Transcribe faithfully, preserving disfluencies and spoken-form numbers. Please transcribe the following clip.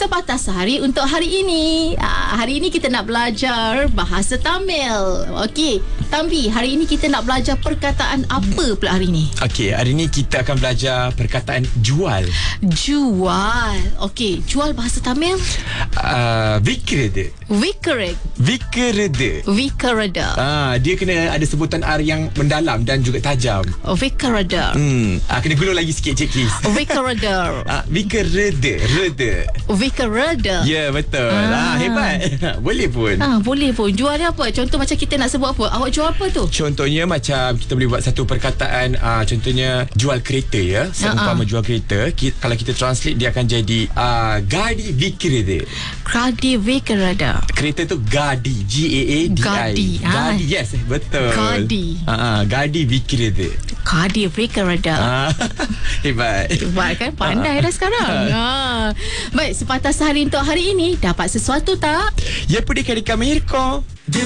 Sepatah Sehari untuk hari ini. Ah, hari ini kita nak belajar bahasa Tamil. Okey, Tambi, hari ini kita nak belajar perkataan apa pula hari ini? Okey, hari ini kita akan belajar perkataan jual. Jual. Okey, jual bahasa Tamil? Uh, Vikrede. Vikreg. Vikrede. Vikreda. Ah, dia kena ada sebutan R yang mendalam dan juga tajam. Vikreda. Hmm, ah, kena gulung lagi sikit, Cik Kis. Vikreda. Ah, Vikrede. Rede. Vikreda. Ya, betul. Ah, Ah. hebat. Boleh pun. Ah, boleh pun. Jual dia apa? Contoh macam kita nak sebut apa? Awak jual apa tu? Contohnya macam kita boleh buat satu perkataan, uh, contohnya jual kereta ya. Seumpama Uh-uh. jual kereta, ki, kalau kita translate dia akan jadi uh, gadi vikrede. Gadi Vikreda. Kereta tu gadi, G A A D I. Gadi, ah. Gadi, yes, betul. Gadi. Ha uh-uh, gadi vikrede. Gadi Vikreda. Ah, hebat. Hebat kan? Pandai dah sekarang. Ha. Baik, sepatah sehari untuk hari ini. Dapat sesuatu tak? Ya, pudi kali kami